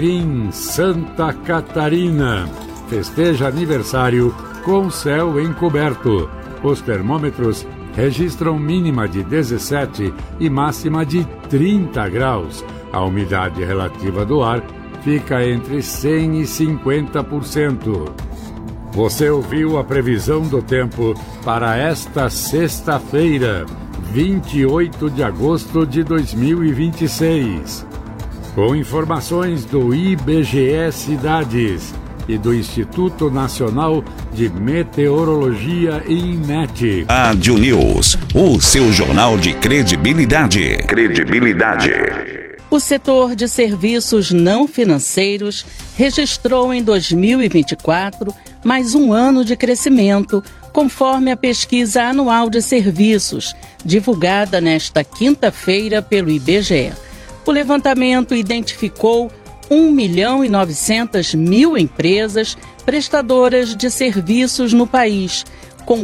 Em Santa Catarina, festeja aniversário com céu encoberto. Os termômetros registram mínima de 17 e máxima de 30 graus. A umidade relativa do ar fica entre 100% e 50%. Você ouviu a previsão do tempo para esta sexta-feira, 28 de agosto de 2026. Com informações do IBGE Cidades e do Instituto Nacional de Meteorologia e INMET. Rádio News, o seu jornal de credibilidade. O setor de serviços não financeiros registrou em 2024 mais um ano de crescimento, conforme a pesquisa anual de serviços, divulgada nesta quinta-feira pelo IBGE. O levantamento identificou 1.900.000 empresas prestadoras de serviços no país, com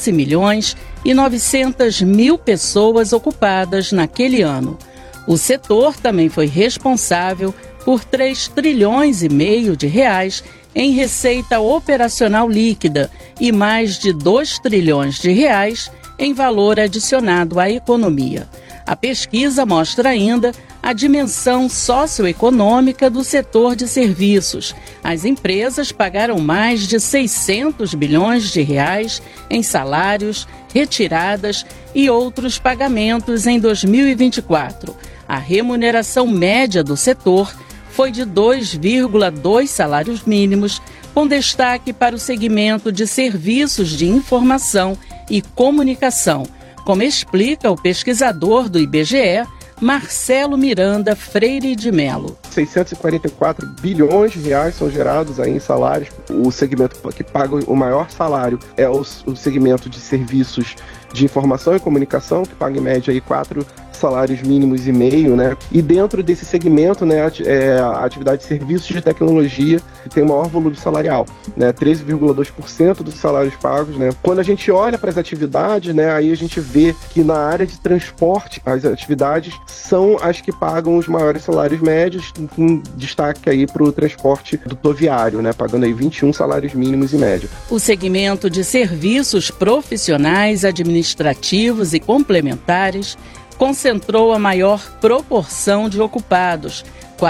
15.900.000 pessoas ocupadas naquele ano. O setor também foi responsável por 3,5 trilhões de reais em receita operacional líquida e mais de 2 trilhões de reais em valor adicionado à economia. A pesquisa mostra ainda a dimensão socioeconômica do setor de serviços. As empresas pagaram mais de 600 bilhões de reais em salários, retiradas e outros pagamentos em 2024. A remuneração média do setor foi de 2,2 salários mínimos, com destaque para o segmento de serviços de informação e comunicação, como explica o pesquisador do IBGE, Marcelo Miranda Freire de Melo. 644 bilhões de reais são gerados aí em salários. O segmento que paga o maior salário é o segmento de serviços de informação e comunicação, que paga em média aí 4 salários mínimos e meio, né? E dentro desse segmento, né, a atividade de serviços de tecnologia tem o maior volume salarial, né? 13,2% dos salários pagos, né? Quando a gente olha para as atividades, né, aí a gente vê que na área de transporte, as atividades são as que pagam os maiores salários médios, com destaque aí para o transporte rodoviário, né, pagando aí 21 salários mínimos e médio. O segmento de serviços profissionais, administrativos e complementares concentrou a maior proporção de ocupados,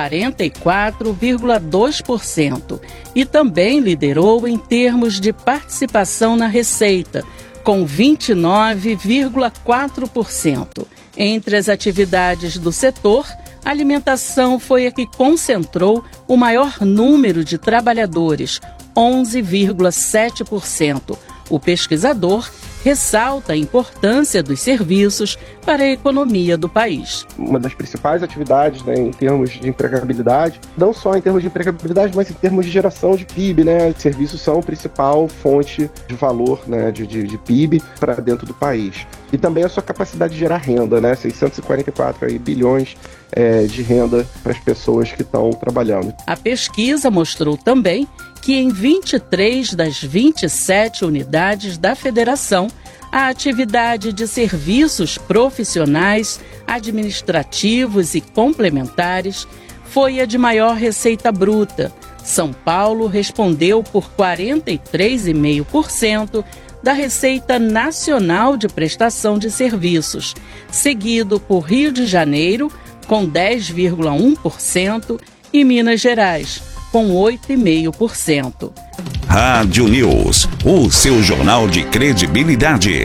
44,2%, e também liderou em termos de participação na receita, com 29,4%. Entre as atividades do setor, a alimentação foi a que concentrou o maior número de trabalhadores, 11,7%. O pesquisador ressalta a importância dos serviços para a economia do país. Uma das principais atividades, né, em termos de empregabilidade, não só em termos de empregabilidade, mas em termos de geração de PIB, né? Os serviços são a principal fonte de valor, né, de PIB para dentro do país. E também a sua capacidade de gerar renda, né? 644 bilhões de renda para as pessoas que estão trabalhando. A pesquisa mostrou também que em 23 das 27 unidades da federação, a atividade de serviços profissionais, administrativos e complementares foi a de maior receita bruta. São Paulo respondeu por 43,5% da Receita Nacional de Prestação de Serviços, seguido por Rio de Janeiro, com 10,1%, e Minas Gerais, com 8,5%. Rádio News, o seu jornal de credibilidade.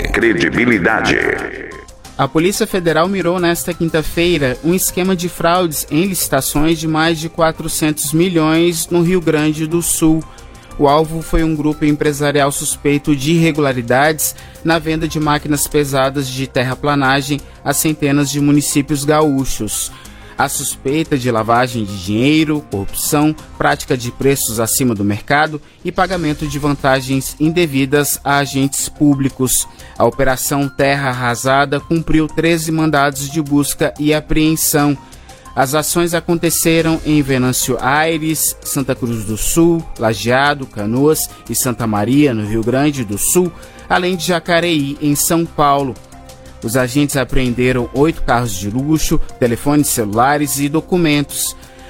A Polícia Federal mirou nesta quinta-feira um esquema de fraudes em licitações de mais de 400 milhões no Rio Grande do Sul. O alvo foi um grupo empresarial suspeito de irregularidades na venda de máquinas pesadas de terraplanagem a centenas de municípios gaúchos. A suspeita de lavagem de dinheiro, corrupção, prática de preços acima do mercado e pagamento de vantagens indevidas a agentes públicos. A Operação Terra Arrasada cumpriu 13 mandados de busca e apreensão. As ações aconteceram em Venâncio Aires, Santa Cruz do Sul, Lajeado, Canoas e Santa Maria, no Rio Grande do Sul, além de Jacareí, em São Paulo. Os agentes apreenderam 8 carros de luxo, telefones celulares e documentos.